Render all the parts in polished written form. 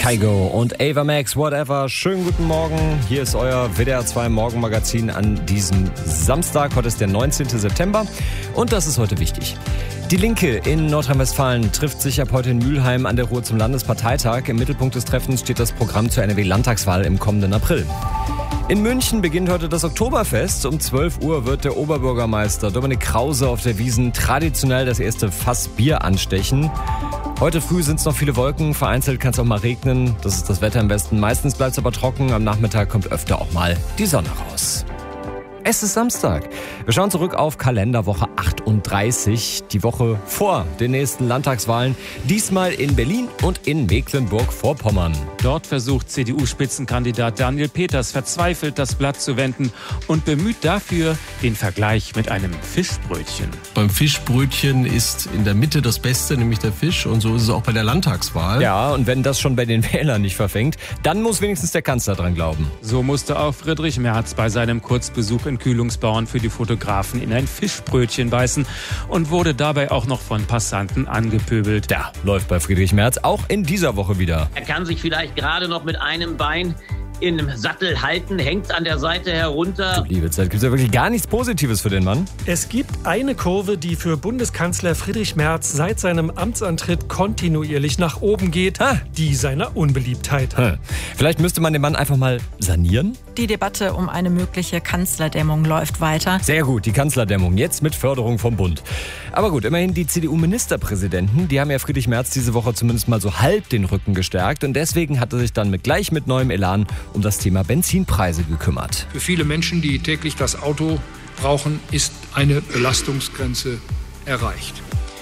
Kygo und Ava Max, whatever. Schönen guten Morgen. Hier ist euer WDR 2 Morgenmagazin an diesem Samstag. Heute ist der 19. September und das ist heute wichtig. Die Linke in Nordrhein-Westfalen trifft sich ab heute in Mülheim an der Ruhr zum Landesparteitag. Im Mittelpunkt des Treffens steht das Programm zur NRW-Landtagswahl im kommenden April. In München beginnt heute das Oktoberfest. Um 12 Uhr wird der Oberbürgermeister Dominik Krause auf der Wiesn traditionell das erste Fass Bier anstechen. Heute früh sind es noch viele Wolken, vereinzelt kann es auch mal regnen. Das ist das Wetter im Westen. Meistens bleibt es aber trocken. Am Nachmittag kommt öfter auch mal die Sonne raus. Es ist Samstag. Wir schauen zurück auf Kalenderwoche 38, die Woche vor den nächsten Landtagswahlen. Diesmal in Berlin und in Mecklenburg-Vorpommern. Dort versucht CDU-Spitzenkandidat Daniel Peters verzweifelt das Blatt zu wenden und bemüht dafür den Vergleich mit einem Fischbrötchen. Beim Fischbrötchen ist in der Mitte das Beste, nämlich der Fisch. Und so ist es auch bei der Landtagswahl. Ja, und wenn das schon bei den Wählern nicht verfängt, dann muss wenigstens der Kanzler dran glauben. So musste auch Friedrich Merz bei seinem Kurzbesuch in Kühlungsbauern für die Fotografen in ein Fischbrötchen beißen und wurde dabei auch noch von Passanten angepöbelt. Ja, läuft bei Friedrich Merz auch in dieser Woche wieder. Er kann sich vielleicht gerade noch mit einem Bein im Sattel halten, hängt an der Seite herunter. Du liebe Zeit, gibt es ja wirklich gar nichts Positives für den Mann? Es gibt eine Kurve, die für Bundeskanzler Friedrich Merz seit seinem Amtsantritt kontinuierlich nach oben geht, die seiner Unbeliebtheit. Vielleicht müsste man den Mann einfach mal sanieren? Die Debatte um eine mögliche Kanzlerdämmung läuft weiter. Sehr gut, die Kanzlerdämmung, jetzt mit Förderung vom Bund. Aber gut, immerhin die CDU-Ministerpräsidenten, die haben ja Friedrich Merz diese Woche zumindest mal so halb den Rücken gestärkt. Und deswegen hat er sich dann gleich mit neuem Elan um das Thema Benzinpreise gekümmert. Für viele Menschen, die täglich das Auto brauchen, ist eine Belastungsgrenze erreicht.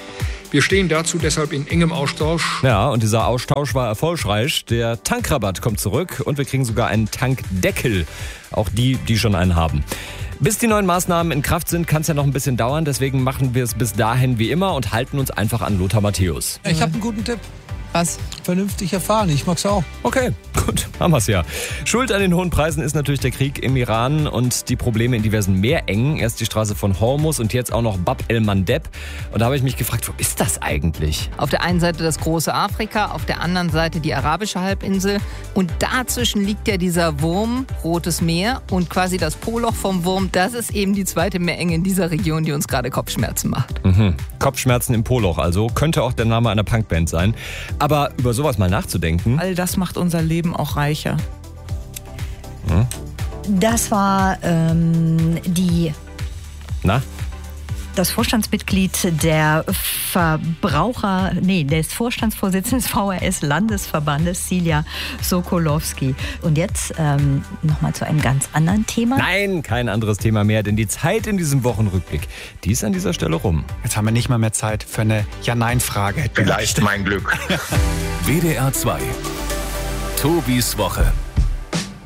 Wir stehen dazu deshalb in engem Austausch. Ja, und dieser Austausch war erfolgreich. Der Tankrabatt kommt zurück und wir kriegen sogar einen Tankdeckel. Auch die schon einen haben. Bis die neuen Maßnahmen in Kraft sind, kann es ja noch ein bisschen dauern. Deswegen machen wir es bis dahin wie immer und halten uns einfach an Lothar Matthäus. Ich habe einen guten Tipp. Was? Vernünftig erfahren, ich mag's auch. Okay, gut, haben wir's ja. Schuld an den hohen Preisen ist natürlich der Krieg im Iran und die Probleme in diversen Meerengen. Erst die Straße von Hormuz und jetzt auch noch Bab el-Mandeb. Und da habe ich mich gefragt, wo ist das eigentlich? Auf der einen Seite das große Afrika, auf der anderen Seite die arabische Halbinsel. Und dazwischen liegt ja dieser Wurm, Rotes Meer. Und quasi das Poloch vom Wurm, das ist eben die zweite Meerenge in dieser Region, die uns gerade Kopfschmerzen macht. Kopfschmerzen im Poloch also, könnte auch der Name einer Punkband sein. Aber über sowas mal nachzudenken. All das macht unser Leben auch reicher. Das war das Vorstandsmitglied des Vorstandsvorsitzenden des VHS-Landesverbandes, Silja Sokolowski. Und jetzt nochmal zu einem ganz anderen Thema. Nein, kein anderes Thema mehr, denn die Zeit in diesem Wochenrückblick, die ist an dieser Stelle rum. Jetzt haben wir nicht mal mehr Zeit für eine Ja-Nein-Frage. Vielleicht mein Glück. WDR 2. Tobis Woche.